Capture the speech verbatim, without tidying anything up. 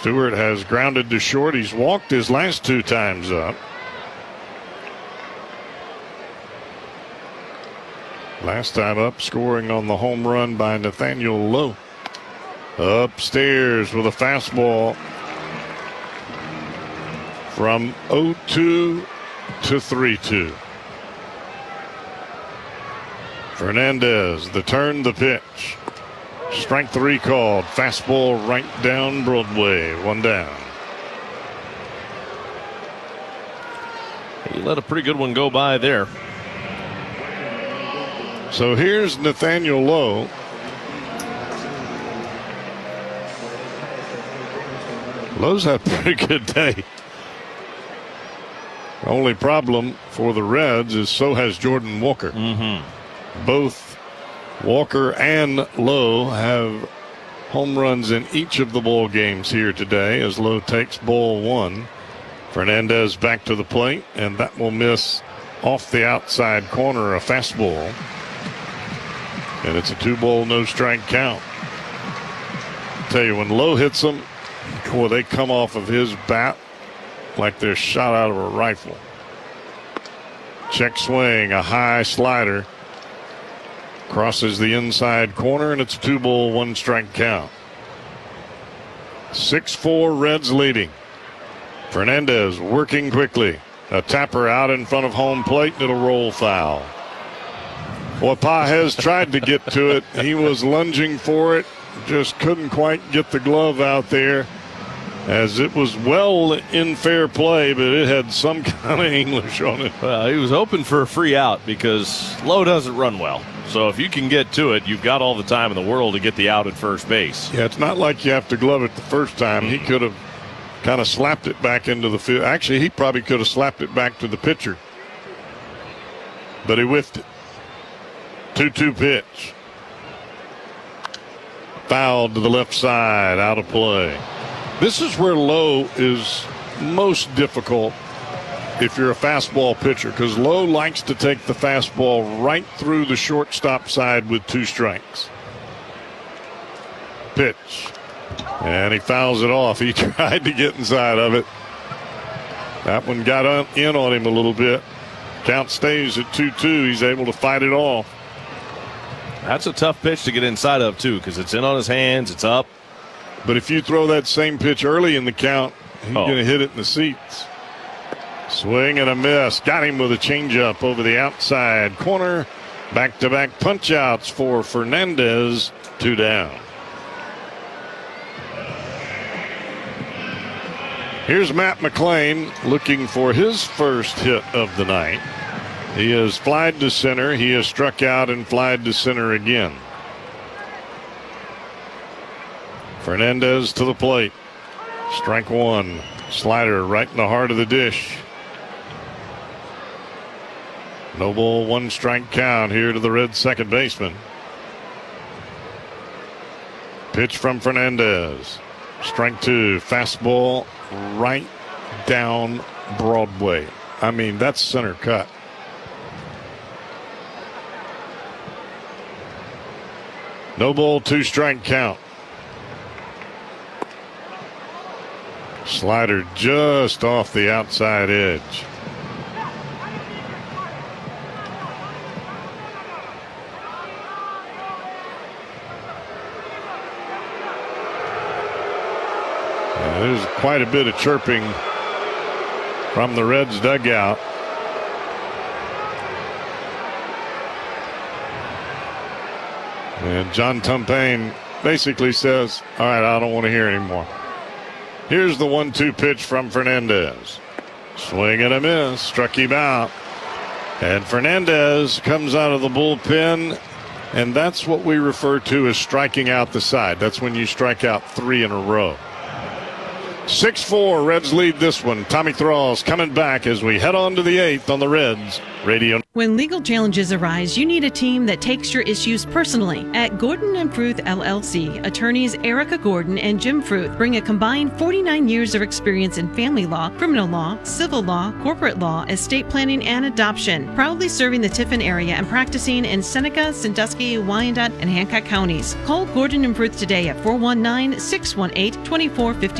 Stewart has grounded to short. He's walked his last two times up. Last time up, scoring on the home run by Nathaniel Lowe. Upstairs with a fastball from oh two to three two. Fernandez, the turn, the pitch. Strike three called. Fastball right down Broadway. One down. He let a pretty good one go by there. So here's Nathaniel Lowe. Lowe's had a pretty good day. The only problem for the Reds is so has Jordan Walker. Mm-hmm. Both Walker and Lowe have home runs in each of the ball games here today as Lowe takes ball one. Fernandez back to the plate, and that will miss off the outside corner, a fastball. And it's a two ball, no strike count. I'll tell you, when Lowe hits them, boy, they come off of his bat like they're shot out of a rifle. Check swing, a high slider. Crosses the inside corner, and it's a two ball, one strike count. six four Reds leading. Fernandez working quickly. A tapper out in front of home plate, and it'll roll foul. Well, Pages tried to get to it. He was lunging for it. Just couldn't quite get the glove out there, as it was well in fair play, but it had some kind of English on it. Well, he was hoping for a free out because Lowe doesn't run well. So if you can get to it, you've got all the time in the world to get the out at first base. Yeah, it's not like you have to glove it the first time. He could have kind of slapped it back into the field. Actually, he probably could have slapped it back to the pitcher. But he whiffed it. two two pitch. Fouled to the left side, out of play. This is where Lowe is most difficult if you're a fastball pitcher, because Lowe likes to take the fastball right through the shortstop side with two strikes. Pitch. And he fouls it off. He tried to get inside of it. That one got on, in on him a little bit. Count stays at two two. He's able to fight it off. That's a tough pitch to get inside of, too, because it's in on his hands. It's up. But if you throw that same pitch early in the count, he's oh. going to hit it in the seats. Swing and a miss. Got him with a changeup over the outside corner. Back-to-back punch-outs for Fernandez. Two down. Here's Matt McLain looking for his first hit of the night. He has flied to center. He has struck out and flied to center again. Fernandez to the plate. Strike one. Slider right in the heart of the dish. No ball, one strike count here to the Red second baseman. Pitch from Fernandez. Strike two. Fastball right down Broadway. I mean, that's center cut. No ball, two strike count. Slider just off the outside edge. And there's quite a bit of chirping from the Reds dugout. And John Tumpain basically says, all right, I don't want to hear anymore. Here's the one two pitch from Fernandez. Swing and a miss. Struck him out. And Fernandez comes out of the bullpen, and that's what we refer to as striking out the side. That's when you strike out three in a row. six four, Reds lead this one. Tommy Thrall's coming back as we head on to the eighth on the Reds Radio. When legal challenges arise, you need a team that takes your issues personally. At Gordon and Fruth L L C, attorneys Erica Gordon and Jim Fruth bring a combined forty-nine years of experience in family law, criminal law, civil law, corporate law, estate planning, and adoption. Proudly serving the Tiffin area and practicing in Seneca, Sandusky, Wyandotte, and Hancock counties. Call Gordon and Fruth today at four one nine, six one eight, two four five